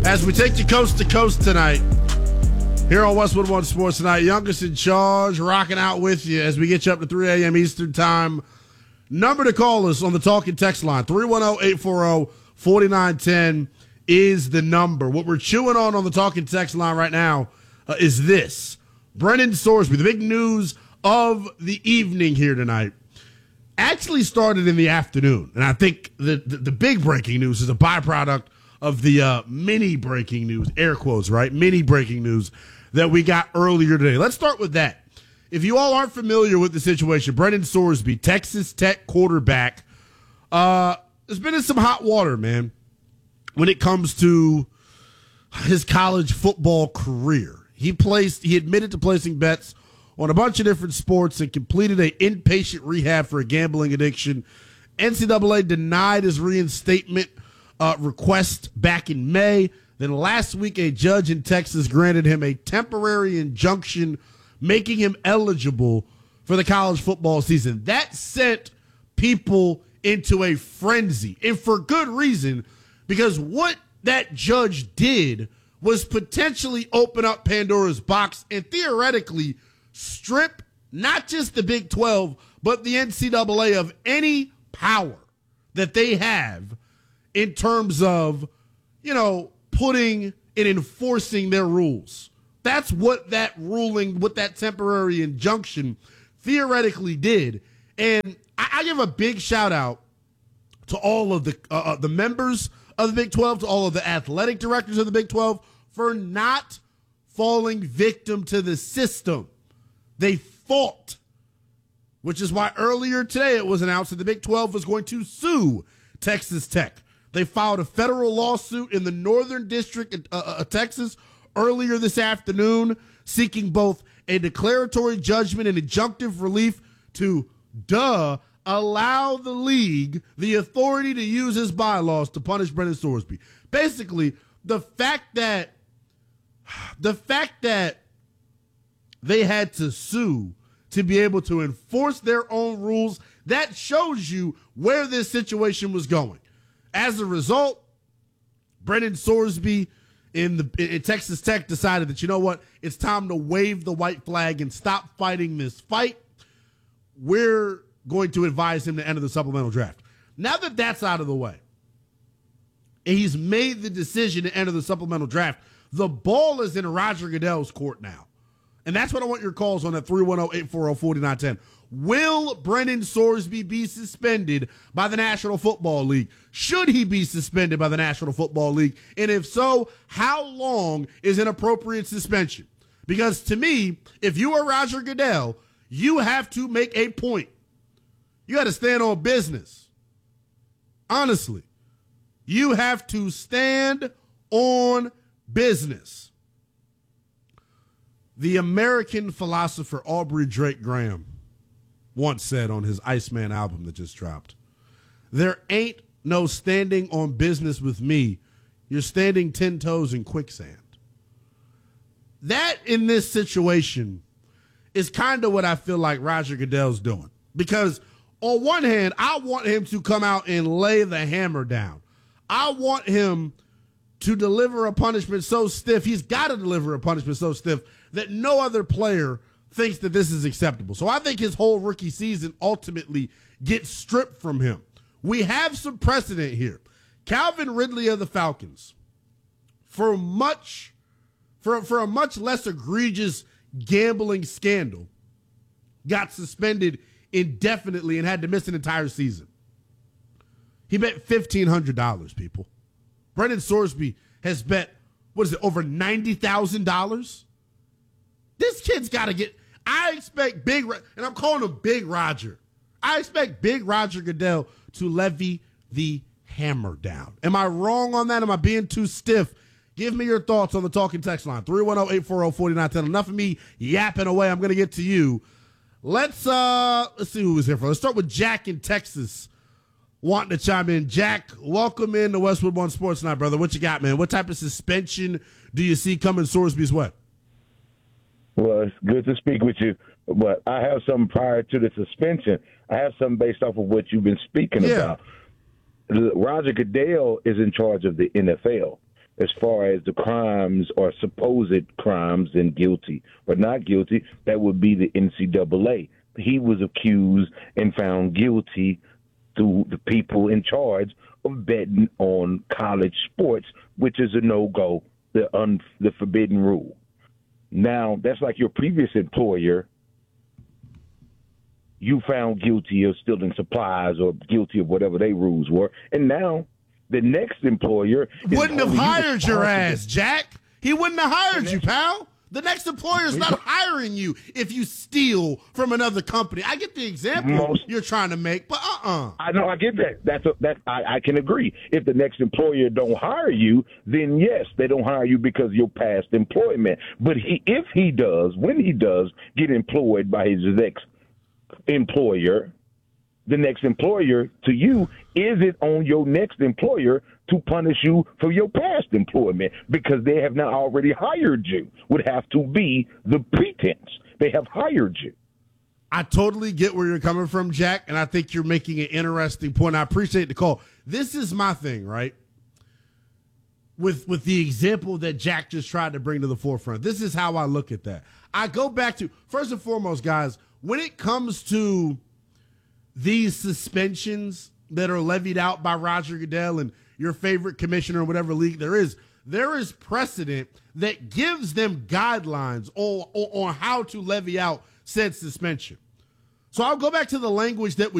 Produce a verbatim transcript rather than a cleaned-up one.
as we take you coast to coast tonight here on Westwood One Sports Tonight. Youngest in charge, rocking out with you as we get you up to three a.m. Eastern Time. Number to call us on the talking text line, three one zero, eight four zero, four nine one zero is the number. What we're chewing on on the talking text line right now uh, is this. Brennan Sorsby, the big news of the evening here tonight, actually started in the afternoon. And I think the, the, the big breaking news is a byproduct of the uh, mini breaking news, air quotes, right? Mini breaking news that we got earlier today. Let's start with that. If you all aren't familiar with the situation, Brennan Sorsby, Texas Tech quarterback, uh, has been in some hot water, man, when it comes to his college football career. He placed, he admitted to placing bets on a bunch of different sports and completed an inpatient rehab for a gambling addiction. N C double A denied his reinstatement uh, request back in May. Then last week, a judge in Texas granted him a temporary injunction, making him eligible for the college football season. That sent people into a frenzy, and for good reason, because what that judge did was potentially open up Pandora's box and theoretically strip not just the Big twelve, but the N C double A of any power that they have in terms of, you know, putting and enforcing their rules. That's what that ruling, what that temporary injunction theoretically did. And I, I give a big shout out to all of the uh, the members of the Big twelve, to all of the athletic directors of the Big twelve, for not falling victim to the system. They fought, which is why earlier today it was announced that the Big twelve was going to sue Texas Tech. They filed a federal lawsuit in the Northern District of uh, Texas earlier this afternoon, seeking both a declaratory judgment and injunctive relief to, duh, allow the league the authority to use his bylaws to punish Brennan Sorsby. Basically, the fact that the fact that they had to sue to be able to enforce their own rules, that shows you where this situation was going. As a result, Brennan Sorsby in the in Texas Tech decided that, you know what, it's time to wave the white flag and stop fighting this fight. We're going to advise him to enter the supplemental draft. Now that that's out of the way, and he's made the decision to enter the supplemental draft, the ball is in Roger Goodell's court now. And that's what I want your calls on at three one zero, eight four zero, four nine one zero. Will Brennan Sorsby be suspended by the National Football League? Should he be suspended by the National Football League? And if so, how long is an appropriate suspension? Because to me, if you are Roger Goodell, you have to make a point. You got to stand on business. Honestly, you have to stand on business. The American philosopher Aubrey Drake Graham once said on his Iceman album that just dropped, there ain't no standing on business with me. You're standing ten toes in quicksand. That, in this situation, is kind of what I feel like Roger Goodell's doing. Because on one hand, I want him to come out and lay the hammer down. I want him to deliver a punishment so stiff, he's got to deliver a punishment so stiff that no other player thinks that this is acceptable. So I think his whole rookie season ultimately gets stripped from him. We have some precedent here. Calvin Ridley of the Falcons, for much, for, for a much less egregious gambling scandal, got suspended indefinitely and had to miss an entire season. He bet fifteen hundred dollars, people. Brennan Sorsby has bet, what is it, over ninety thousand dollars? This kid's got to get, I expect Big, and I'm calling him Big Roger. I expect Big Roger Goodell to levy the hammer down. Am I wrong on that? Am I being too stiff? Give me your thoughts on the talking text line, three one zero, eight four zero, four nine one zero. Enough of me yapping away. I'm going to get to you. Let's uh, let's see who was here for. Let's start with Jack in Texas wanting to chime in. Jack, welcome in to Westwood One Sports Night, brother. What you got, man? What type of suspension do you see coming Sorsby's way? Well, it's good to speak with you, but I have something prior to the suspension. I have something based off of what you've been speaking yeah. about. Roger Goodell is in charge of the N F L. as far as the crimes or supposed crimes and guilty or not guilty, that would be the N C double A. He was accused and found guilty through the people in charge of betting on college sports, which is a no-go, the un, the forbidden rule. Now, that's like your previous employer. You found guilty of stealing supplies or guilty of whatever their rules were, and now the next employer wouldn't have hired your ass, Jack. He wouldn't have hired you, pal. The next employer is not hiring you if you steal from another company. I get the example Most, you're trying to make, but uh-uh. I know, I get that. That's a, that I, I can agree. If the next employer don't hire you, then yes, they don't hire you because of your past employment. But he, if he does, when he does get employed by his ex employer, the next employer to you, is it on your next employer to punish you for your past employment because they have not already hired you? Would have to be the pretense. They have hired you. I totally get where you're coming from, Jack, and I think you're making an interesting point. I appreciate the call. This is my thing, right? With with the example that Jack just tried to bring to the forefront. This is how I look at that. I go back to, first and foremost, guys, when it comes to these suspensions that are levied out by Roger Goodell and your favorite commissioner or whatever league there is, there is precedent that gives them guidelines on, on, on how to levy out said suspension. So I'll go back to the language that was